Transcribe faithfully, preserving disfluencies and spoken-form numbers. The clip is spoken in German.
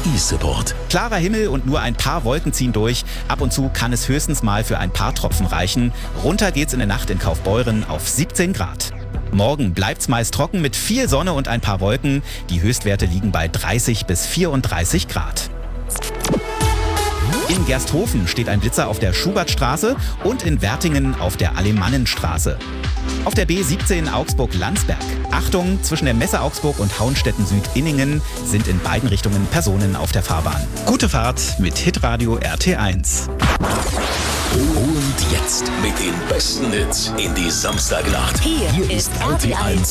E-Support. Klarer Himmel und nur ein paar Wolken ziehen durch. Ab und zu kann es höchstens mal für ein paar Tropfen reichen. Runter geht's in der Nacht in Kaufbeuren auf siebzehn Grad. Morgen bleibt's meist trocken mit viel Sonne und ein paar Wolken. Die Höchstwerte liegen bei dreißig bis vierunddreißig Grad. In Gersthofen steht ein Blitzer auf der Schubertstraße und in Wertingen auf der Alemannenstraße. Auf der B siebzehn Augsburg-Landsberg. Achtung, zwischen der Messe Augsburg und Hauenstetten-Süd-Inningen sind in beiden Richtungen Personen auf der Fahrbahn. Gute Fahrt mit Hitradio R T eins. Und jetzt mit den besten Hits in die Samstagnacht. Hier, Hier ist R T eins